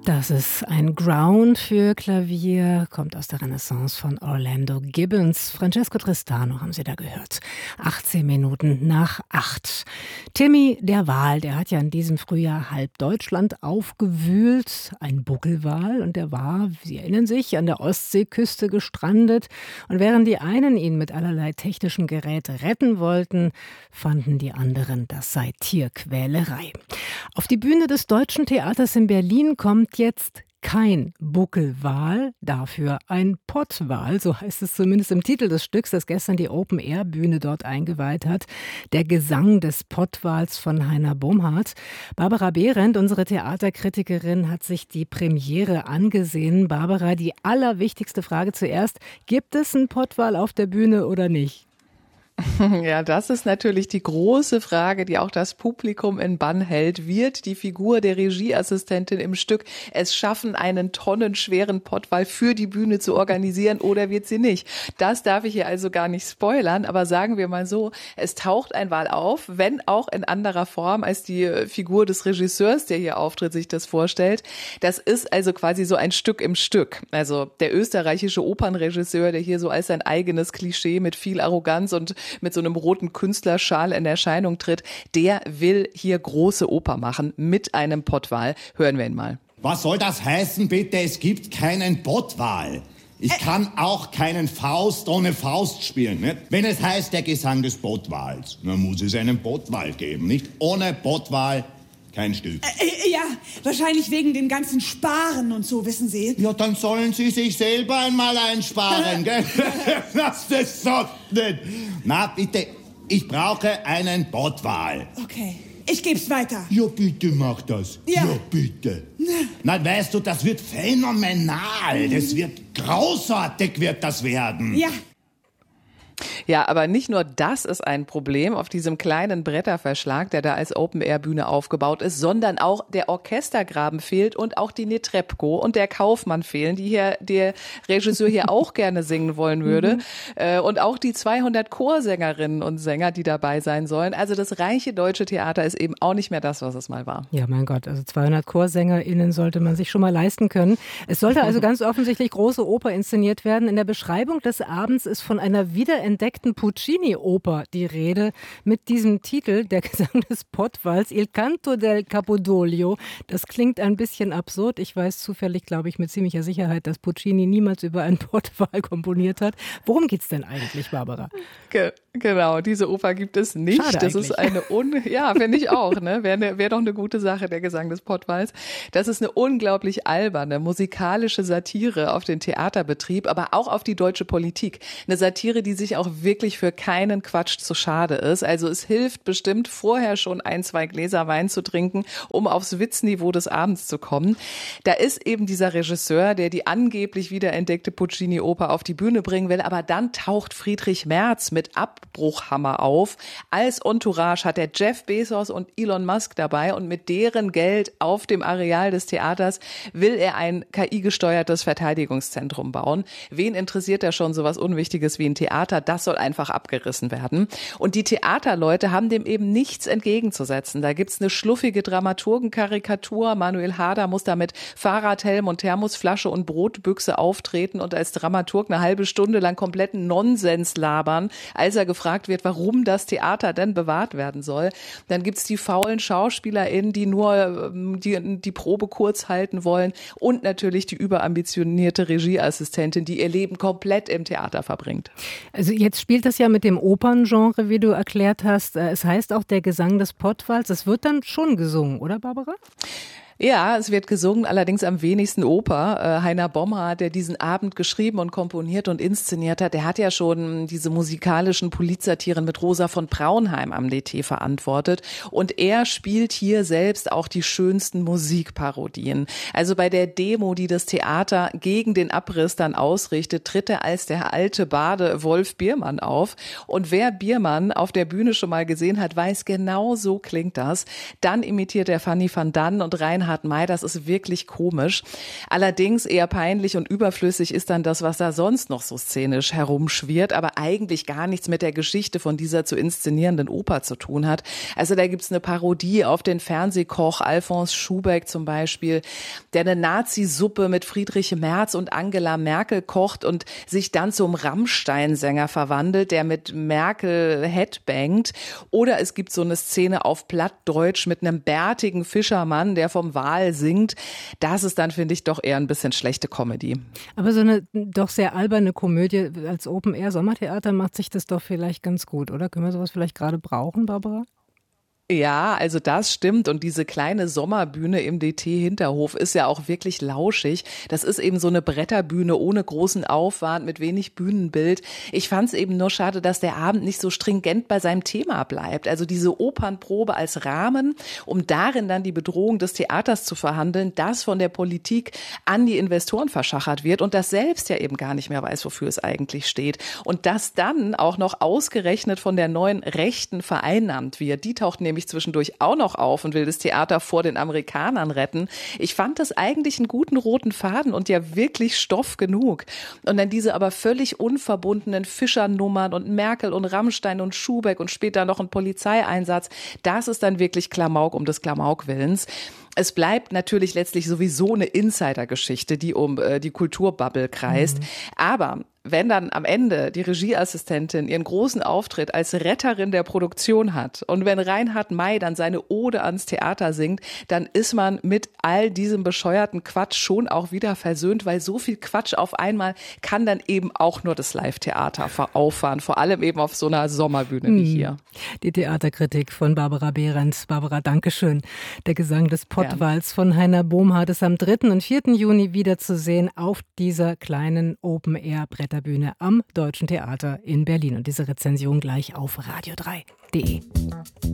Das ist ein Ground für Klavier, kommt aus der Renaissance von Orlando Gibbons. Francesco Tristano haben Sie da gehört. 18 Minuten nach 8. Timmy, der Wal, der hat ja in diesem Frühjahr halb Deutschland aufgewühlt. Ein Buckelwal, und der war, Sie erinnern sich, an der Ostseeküste gestrandet. Und während die einen ihn mit allerlei technischem Gerät retten wollten, fanden die anderen, das sei Tierquälerei. Auf die Bühne des Deutschen Theaters in Berlin kommt jetzt kein Buckelwal, dafür ein Pottwal, so heißt es zumindest im Titel des Stücks, das gestern die Open-Air-Bühne dort eingeweiht hat. Der Gesang des Pottwals von Heiner Bomhardt. Barbara Behrendt, unsere Theaterkritikerin, hat sich die Premiere angesehen. Barbara, die allerwichtigste Frage zuerst: Gibt es einen Pottwal auf der Bühne oder nicht? Ja, das ist natürlich die große Frage, die auch das Publikum in Bann hält. Wird die Figur der Regieassistentin im Stück es schaffen, einen tonnenschweren Pottwal für die Bühne zu organisieren, oder wird sie nicht? Das darf ich hier also gar nicht spoilern, aber sagen wir mal so, es taucht ein Wal auf, wenn auch in anderer Form, als die Figur des Regisseurs, der hier auftritt, sich das vorstellt. Das ist also quasi so ein Stück im Stück. Also der österreichische Opernregisseur, der hier so als sein eigenes Klischee mit viel Arroganz und mit so einem roten Künstlerschal in Erscheinung tritt, der will hier große Oper machen mit einem Pottwal. Hören wir ihn mal. Was soll das heißen, bitte? Es gibt keinen Pottwal. Ich kann auch keinen Faust ohne Faust spielen, nicht? Wenn es heißt, der Gesang des Pottwals, dann muss es einen Pottwal geben, nicht? Ohne Pottwal kein Stück. Ja, wahrscheinlich wegen dem ganzen Sparen und so, wissen Sie. Ja, dann sollen Sie sich selber einmal einsparen, gell? Das ist so nicht. Na, bitte, ich brauche einen Pottwal. Okay, ich geb's weiter. Ja, bitte mach das. Ja bitte. Na, weißt du, das wird phänomenal. Das wird großartig, wird das werden. Ja. Ja, aber nicht nur das ist ein Problem auf diesem kleinen Bretterverschlag, der da als Open-Air-Bühne aufgebaut ist, sondern auch der Orchestergraben fehlt und auch die Netrebko und der Kaufmann fehlen, die hier der Regisseur hier auch gerne singen wollen würde. Und auch die 200 Chorsängerinnen und Sänger, die dabei sein sollen. Also das reiche deutsche Theater ist eben auch nicht mehr das, was es mal war. Ja, mein Gott, also 200 ChorsängerInnen sollte man sich schon mal leisten können. Es sollte also ganz offensichtlich große Oper inszeniert werden. In der Beschreibung des Abends ist von einer wiederentdeckten Puccini-Oper die Rede mit diesem Titel, der Gesang des Pottwals, Il Canto del Capodolio. Das klingt ein bisschen absurd. Ich weiß zufällig, glaube ich, mit ziemlicher Sicherheit, dass Puccini niemals über einen Pottwal komponiert hat. Worum geht's denn eigentlich, Barbara? Genau, diese Oper gibt es nicht. Schade das eigentlich. Ist ja, finde ich auch, ne? Wäre doch eine gute Sache, der Gesang des Pottwals. Das ist eine unglaublich alberne, musikalische Satire auf den Theaterbetrieb, aber auch auf die deutsche Politik. Eine Satire, die sich auch wirklich für keinen Quatsch zu schade ist. Also es hilft bestimmt, vorher schon 1, 2 Gläser Wein zu trinken, um aufs Witzniveau des Abends zu kommen. Da ist eben dieser Regisseur, der die angeblich wiederentdeckte Puccini-Oper auf die Bühne bringen will, aber dann taucht Friedrich Merz mit Abbruchhammer auf. Als Entourage hat er Jeff Bezos und Elon Musk dabei, und mit deren Geld auf dem Areal des Theaters will er ein KI-gesteuertes Verteidigungszentrum bauen. Wen interessiert da schon sowas Unwichtiges wie ein Theater? Das soll einfach abgerissen werden. Und die Theaterleute haben dem eben nichts entgegenzusetzen. Da gibt's eine schluffige Dramaturgenkarikatur. Manuel Harder muss da mit Fahrradhelm und Thermosflasche und Brotbüchse auftreten und als Dramaturg eine halbe Stunde lang kompletten Nonsens labern, als er gefragt wird, warum das Theater denn bewahrt werden soll. Dann gibt's die faulen SchauspielerInnen, die nur die Probe kurz halten wollen, und natürlich die überambitionierte Regieassistentin, die ihr Leben komplett im Theater verbringt. Also jetzt spielt das ja mit dem Operngenre, wie du erklärt hast. Es heißt auch der Gesang des Pottwals. Es wird dann schon gesungen, oder Barbara? Ja, es wird gesungen, allerdings am wenigsten Oper. Heiner Bomhardt, der diesen Abend geschrieben und komponiert und inszeniert hat, der hat ja schon diese musikalischen Polizsatiren mit Rosa von Braunheim am DT verantwortet. Und er spielt hier selbst auch die schönsten Musikparodien. Also bei der Demo, die das Theater gegen den Abriss dann ausrichtet, tritt er als der alte Bade Wolf Biermann auf. Und wer Biermann auf der Bühne schon mal gesehen hat, weiß, genau so klingt das. Dann imitiert er Fanny van Dan und Reinhard Reinhard May, das ist wirklich komisch. Allerdings eher peinlich und überflüssig ist dann das, was da sonst noch so szenisch herumschwirrt, aber eigentlich gar nichts mit der Geschichte von dieser zu inszenierenden Oper zu tun hat. Also da gibt's eine Parodie auf den Fernsehkoch Alfons Schubeck zum Beispiel, der eine Nazi-Suppe mit Friedrich Merz und Angela Merkel kocht und sich dann zum Rammstein-Sänger verwandelt, der mit Merkel headbangt. Oder es gibt so eine Szene auf Plattdeutsch mit einem bärtigen Fischermann, der vom Wal singt. Das ist dann, finde ich, doch eher ein bisschen schlechte Comedy. Aber so eine doch sehr alberne Komödie als Open-Air-Sommertheater macht sich das doch vielleicht ganz gut, oder? Können wir sowas vielleicht gerade brauchen, Barbara? Ja, also das stimmt und diese kleine Sommerbühne im DT-Hinterhof ist ja auch wirklich lauschig. Das ist eben so eine Bretterbühne ohne großen Aufwand, mit wenig Bühnenbild. Ich fand es eben nur schade, dass der Abend nicht so stringent bei seinem Thema bleibt. Also diese Opernprobe als Rahmen, um darin dann die Bedrohung des Theaters zu verhandeln, das von der Politik an die Investoren verschachert wird und das selbst ja eben gar nicht mehr weiß, wofür es eigentlich steht. Und das dann auch noch ausgerechnet von der neuen Rechten vereinnahmt wird. Die taucht nämlich zwischendurch auch noch auf und will das Theater vor den Amerikanern retten. Ich fand das eigentlich einen guten roten Faden und ja wirklich Stoff genug. Und dann diese aber völlig unverbundenen Fischernummern und Merkel und Rammstein und Schubeck und später noch ein Polizeieinsatz, das ist dann wirklich Klamauk um des Klamauk-Willens. Es bleibt natürlich letztlich sowieso eine Insidergeschichte, die um die Kulturbubble kreist. Aber wenn dann am Ende die Regieassistentin ihren großen Auftritt als Retterin der Produktion hat und wenn Reinhard May dann seine Ode ans Theater singt, dann ist man mit all diesem bescheuerten Quatsch schon auch wieder versöhnt, weil so viel Quatsch auf einmal kann dann eben auch nur das Live-Theater auffahren, vor allem eben auf so einer Sommerbühne wie hier. Die Theaterkritik von Barbara Behrens. Barbara, Dankeschön. Der Gesang des Pottwals von Heiner Bomhard ist am 3. und 4. Juni wiederzusehen auf dieser kleinen Open-Air-Bretterbühne am Deutschen Theater in Berlin. Und diese Rezension gleich auf radio3.de.